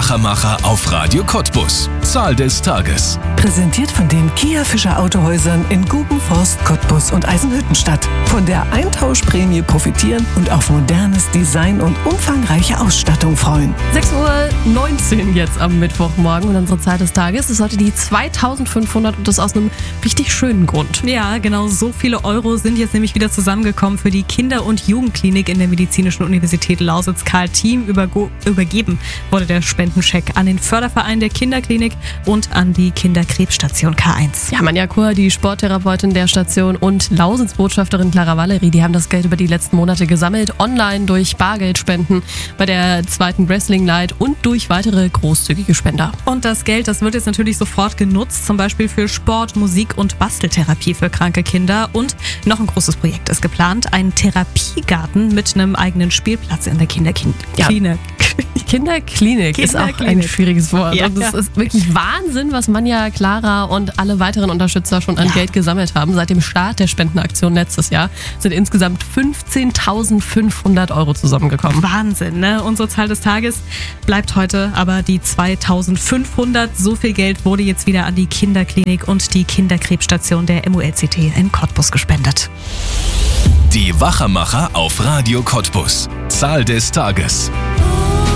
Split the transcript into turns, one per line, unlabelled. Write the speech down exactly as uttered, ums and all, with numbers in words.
Wachermacher auf Radio Cottbus. Zahl des Tages.
Präsentiert von den Kia Fischer Autohäusern in Gubenforst, Cottbus und Eisenhüttenstadt. Von der Eintauschprämie profitieren und auf modernes Design und umfangreiche Ausstattung freuen.
sechs Uhr neunzehn jetzt am Mittwochmorgen und unsere Zahl des Tages ist heute die zweitausendfünfhundert und das aus einem richtig schönen Grund.
Ja, genau so viele Euro sind jetzt nämlich wieder zusammengekommen für die Kinder- und Jugendklinik in der Medizinischen Universität Lausitz-Karl-Team. Übergo- übergeben wurde der Spendenscheck an den Förderverein der Kinderklinik und an die Kinderkrebsstation K eins.
Ja, Manja Kur, die Sporttherapeutin der Station und Lausitz-Botschafterin Clara Valerie, die haben das Geld über die letzten Monate gesammelt, online durch Bargeldspenden bei der zweiten Wrestling Night und durch weitere großzügige Spender.
Und das Geld, das wird jetzt natürlich sofort genutzt, zum Beispiel für Sport, Musik und Basteltherapie für kranke Kinder. Und noch ein großes Projekt ist geplant, ein Therapiegarten mit einem eigenen Spielplatz in der Kinderklinik.
Ja. Kinderklinik ist auch ein schwieriges Wort.
Ja,
und es
ja.
ist wirklich Wahnsinn, was Manja, Clara und alle weiteren Unterstützer schon an
Ja.
Geld gesammelt haben. Seit dem Start der Spendenaktion letztes Jahr sind insgesamt fünfzehntausendfünfhundert Euro zusammengekommen.
Wahnsinn, ne? Unsere Zahl des Tages bleibt heute aber die zweitausendfünfhundert. So viel Geld wurde jetzt wieder an die Kinderklinik und die Kinderkrebsstation der M U L C T in Cottbus gespendet.
Die Wachermacher auf Radio Cottbus. Zahl des Tages.